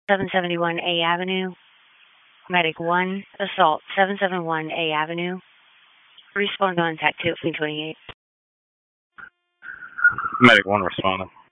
771A Avenue. Medic 1, assault 771A Avenue. Respond contact 228. Medic 1 responding.